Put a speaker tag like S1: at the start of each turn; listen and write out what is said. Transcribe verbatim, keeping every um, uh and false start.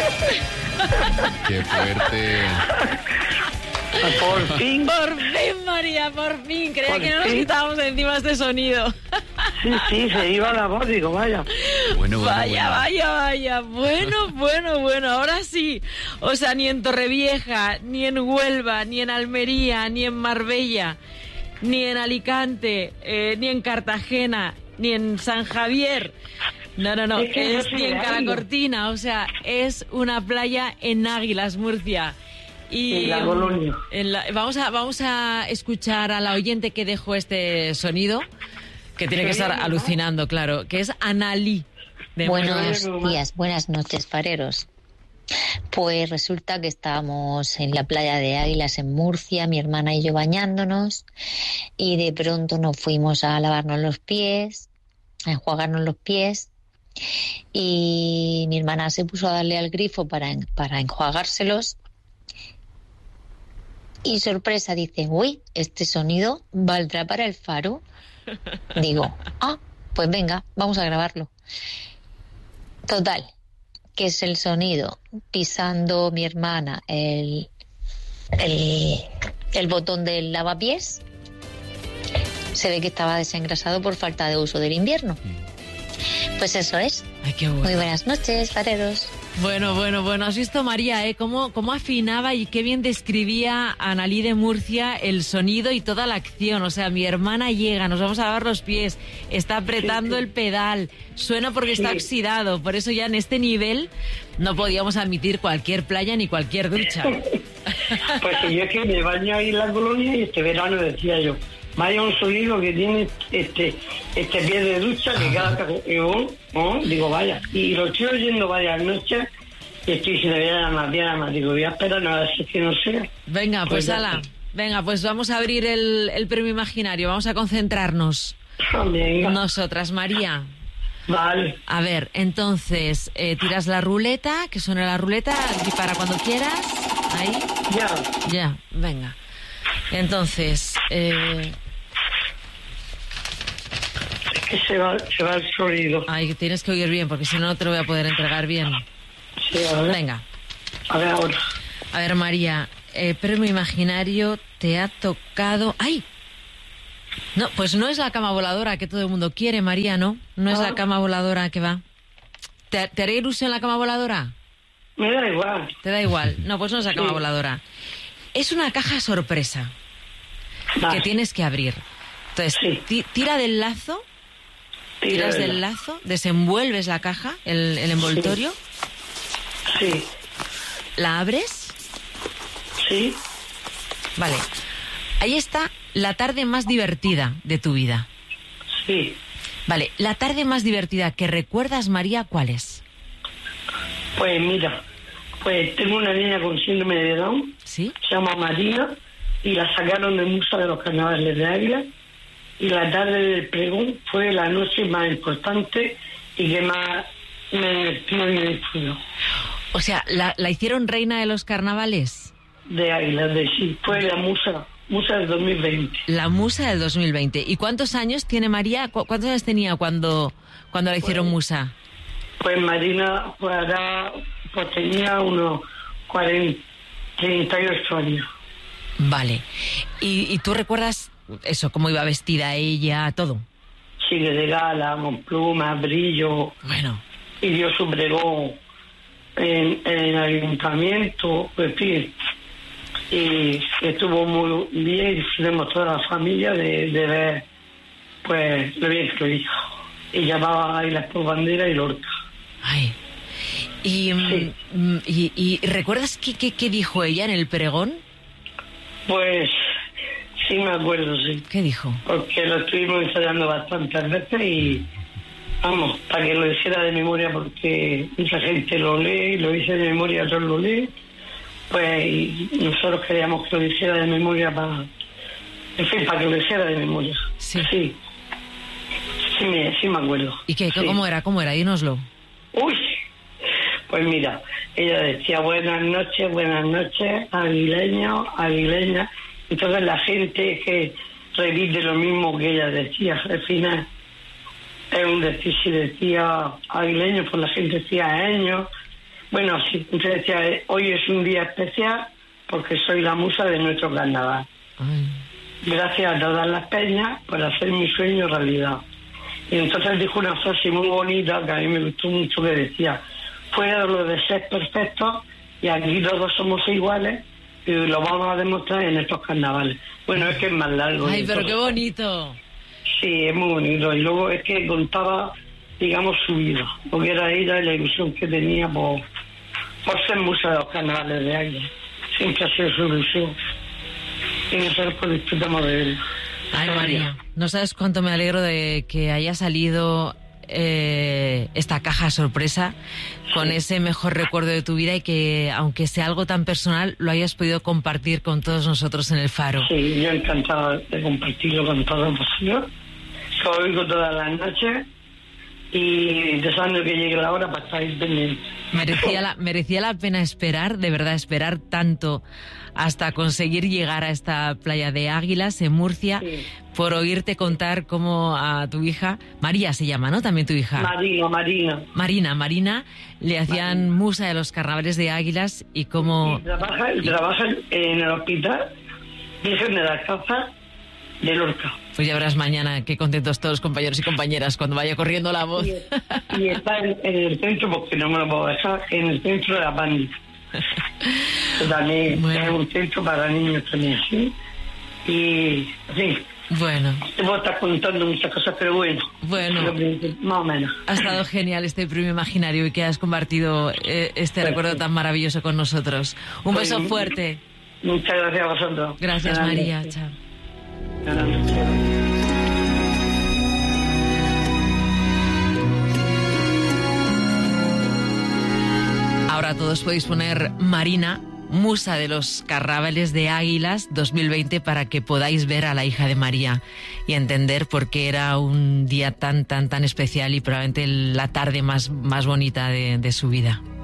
S1: ¡Qué fuerte!
S2: Por fin.
S3: Por fin, María, por fin. Creía
S2: Por
S3: que no nos
S2: fin.
S3: quitábamos de encima este sonido.
S2: Sí, sí, se iba la voz, digo, vaya.
S1: Bueno, bueno,
S3: Vaya,
S1: bueno.
S3: vaya, vaya. Bueno, bueno, bueno. Ahora sí. O sea, ni en Torrevieja, ni en Huelva, ni en Almería, ni en Marbella, ni en Alicante, eh, ni en Cartagena, ni en San Javier. No, no, no.
S2: Es que
S3: Es
S2: no
S3: ni en
S2: tiene
S3: Caracortina. O sea, es una playa en Águilas, Murcia. Y
S2: En la Colonia.
S3: en la- vamos, a, vamos a escuchar a la oyente que dejó este sonido, que tiene que estar alucinando, claro, que es Analí. de
S4: Buenos
S2: Murcia.
S4: días, buenas noches, fareros. Pues resulta que estábamos en la playa de Águilas en Murcia, mi hermana y yo bañándonos, y de pronto nos fuimos a lavarnos los pies, a enjuagarnos los pies, y mi hermana se puso a darle al grifo para, en- para enjuagárselos. Y sorpresa, dice, uy, este sonido valdrá para el faro. Digo, ah, pues venga, vamos a grabarlo. Total, que es el sonido pisando mi hermana el, el, el botón del lavapiés. Se ve que estaba desengrasado por falta de uso del invierno. Pues eso es.
S3: Ay, qué bueno.
S4: Muy buenas noches, fareros.
S3: Bueno, bueno, bueno. Has visto, María, ¿eh? Cómo, cómo afinaba y qué bien describía Analí de Murcia el sonido y toda la acción. O sea, mi hermana llega, nos vamos a lavar los pies, está apretando
S2: Sí, sí.
S3: el pedal, suena porque está
S2: Sí.
S3: oxidado. Por eso ya en este nivel no podíamos admitir cualquier playa ni cualquier ducha.
S2: Pues que yo es que me baño ahí en la Colonia y este verano decía yo, vaya un sonido que tiene este este pie de ducha que cada que oh, oh, digo vaya, y lo estoy oyendo varias noches y estoy diciendo voy a llamar, voy a llamar, digo voy a esperar a ver si es que no sea.
S3: Venga, pues
S2: Pues ya
S3: ala.
S2: está.
S3: Venga, pues vamos a abrir el, el premio imaginario. Vamos a concentrarnos.
S2: Venga,
S3: Nosotras, María.
S2: vale,
S3: A ver, entonces, eh, tiras la ruleta, que suene la ruleta, y para cuando quieras. Ahí.
S2: ya,
S3: Ya, venga. Entonces, eh,
S2: es que se va, se va el sonido.
S3: ay, tienes que oír bien, porque si no, no te lo voy a poder entregar bien.
S2: Sí, a ver,
S3: Venga.
S2: a ver ahora.
S3: A ver, María, el premio imaginario te ha tocado... ¡Ay! No, pues no es la cama voladora que todo el mundo quiere, María, ¿no? No es
S2: Ah.
S3: la cama voladora que va. ¿Te, te haría ilusión la cama voladora?
S2: Me da igual.
S3: ¿Te da igual? No, pues no es la cama
S2: Sí.
S3: voladora. Es una caja sorpresa
S2: Vale.
S3: que tienes que abrir. Entonces,
S2: Sí.
S3: ti- tira del lazo,
S2: Tira
S3: tiras
S2: de
S3: del
S2: la-
S3: lazo, desenvuelves la caja, el, el envoltorio,
S2: Sí,
S3: la abres.
S2: sí,
S3: Vale. Ahí está la tarde más divertida de tu vida.
S2: sí.
S3: Vale, la tarde más divertida que recuerdas, María, ¿cuál es?
S2: Pues mira, pues tengo una niña con síndrome de Down,
S3: ¿Sí?
S2: se llama Marina, y la sacaron del Museo de los Carnavales de Águila, y la tarde del pregón fue la noche más importante y que más me divertió y me disfrutó.
S3: O sea, ¿la, la hicieron reina de los carnavales?
S2: De Águila, de sí, fue la musa, musa del dos mil veinte.
S3: La musa del dos mil veinte. ¿Y cuántos años tiene María? ¿Cu- ¿Cuántos años tenía cuando, cuando la hicieron musa?
S2: Pues Marina pues, hará, pues tenía unos cuarenta, treinta y ocho años.
S3: Vale. ¿Y, y tú recuerdas eso, cómo iba vestida ella, todo?
S2: Sí, de gala, con plumas, brillo,
S3: Bueno,
S2: y dio su pregón en, en el ayuntamiento, pues en fin. Y estuvo muy bien y disfrutamos toda la familia de, de ver pues lo bien que lo hizo. Y llamaba a Islas por Bandera y Lorca.
S3: ay. ¿Y,
S2: Sí.
S3: mm, y, y recuerdas qué, qué, qué dijo ella en el pregón?
S2: Pues sí me acuerdo, sí.
S3: ¿Qué dijo?
S2: Porque lo estuvimos ensayando bastantes veces y vamos, para que lo hiciera de memoria porque mucha gente lo lee y lo dice de memoria, otros lo leen, pues y nosotros queríamos que lo hiciera de memoria para, en fin, para que lo hiciera de memoria.
S3: Sí.
S2: Sí, sí me, sí me acuerdo.
S3: ¿Y qué?
S2: Sí.
S3: ¿Cómo era? ¿Cómo era? Dínoslo.
S2: Uy, pues mira, ella decía buenas noches, buenas noches, aguileños, aguileñas. Entonces la gente que repite lo mismo que ella decía al final. Es un decir, si decía aguileños, pues la gente decía años, Bueno, sí, entonces decía, eh, hoy es un día especial porque soy la musa de nuestro carnaval.
S3: Ay.
S2: Gracias a todas las peñas por hacer mi sueño realidad. Y entonces dijo una frase muy bonita que a mí me gustó mucho, que decía, fuera de lo de ser perfectos, y aquí todos somos iguales, y lo vamos a demostrar en estos carnavales. Bueno, es que es más largo.
S3: Ay, pero
S2: entonces,
S3: qué bonito.
S2: Sí, es muy bonito. Y luego es que contaba, digamos, su vida, porque era ella y la ilusión que tenía por, por ser musa de los carnavales de Águila. Siempre ha sido su ilusión. Y nosotros pues disfrutamos de él.
S3: Ay, María, no sabes cuánto me alegro de que haya salido eh, esta caja sorpresa con
S2: Sí.
S3: ese mejor recuerdo de tu vida y que, aunque sea algo tan personal, lo hayas podido compartir con todos nosotros en el Faro.
S2: Sí, yo encantado de compartirlo con todos vosotros. Lo oigo todas las noches y deseando que llegue la hora para estar ahí pendiente.
S3: Merecía la, merecía la pena esperar, de verdad, esperar tanto hasta conseguir llegar a esta playa de Águilas en Murcia,
S2: Sí.
S3: por oírte contar cómo a tu hija, María se llama, ¿no? También tu hija.
S2: Marina, Marina.
S3: Marina, Marina, le hacían
S2: Marina.
S3: musa de los carnavales de Águilas y cómo...
S2: Y trabaja, y trabaja en el hospital Virgen de las Causas de Lorca.
S3: Pues ya verás mañana qué contentos todos los compañeros y compañeras cuando vaya corriendo la voz.
S2: Y, y está en, en el centro, porque no me lo puedo dejar, en el centro de la Pandi. Que también
S3: Bueno.
S2: es un centro para niños también, ¿sí? Y, en fin,
S3: Bueno,
S2: te puedo estar contando muchas cosas, pero bueno.
S3: Bueno.
S2: Lo que- más o menos.
S3: ha estado genial este premio imaginario y que has compartido eh, este
S2: Pues
S3: recuerdo
S2: sí.
S3: tan maravilloso con nosotros. Un
S2: Pues,
S3: beso fuerte.
S2: Muchas gracias a vosotros.
S3: Gracias,
S2: Buenas
S3: María.
S2: noches.
S3: Chao.
S2: Buenas noches.
S3: Ahora todos podéis poner Marina, musa de los carnavales de Águilas dos mil veinte, para que podáis ver a la hija de María y entender por qué era un día tan, tan, tan especial y probablemente la tarde más, más bonita de, de su vida.